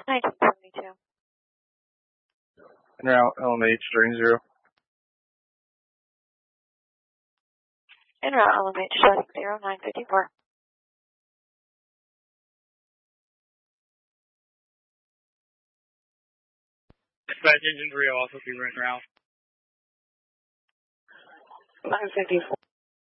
1972. En route LMH during 0. En route LMH showing 0954. Dispatch engine 3 will also be running around. 954.